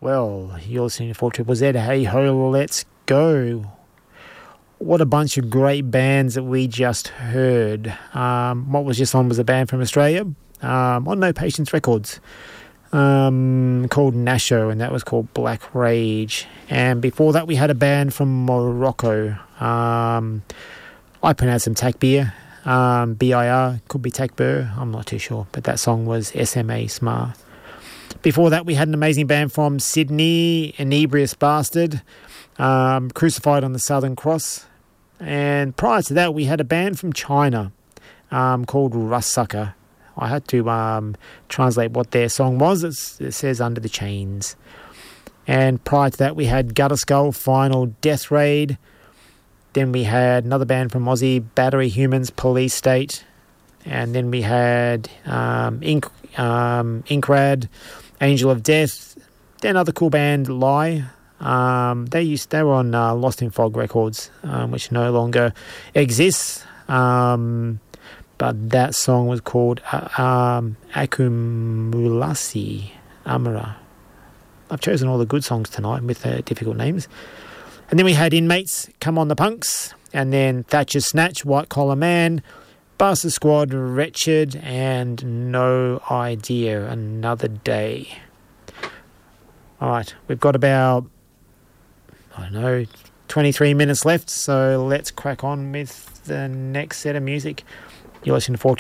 Well, you're listening to 4 Triple Z. Hey ho, let's go. What a bunch of great bands that we just heard. What was just on was a band from Australia on No Patience Records called Nasho, and that was called Black Rage. And before that, we had a band from Morocco. I pronounced them Takbir, B-I-R, could be Takbir, I'm not too sure, but that song was SMA Smar. Before that, we had an amazing band from Sydney, Inebrious Bastard, Crucified on the Southern Cross. And prior to that, we had a band from China called Rustsucker. I had to translate what their song was. It says Under the Chains. And prior to that, we had Gutter Skull, Final Death Raid. Then we had another band from Aussie, Battery Humans, Police State. And then we had Inkrad, Angel of Death. Then another cool band, Lie. They were on Lost in Fog Records, which no longer exists. But that song was called Akumulasi Amara. I've chosen all the good songs tonight with difficult names. And then we had Inmates, Come on the Punks. And then Thatcher's Snatch, White Collar Man, Bastard Squad, Wretched, and No Idea, Another Day. All right, we've got about, 23 minutes left, so let's crack on with the next set of music. You're listening to 4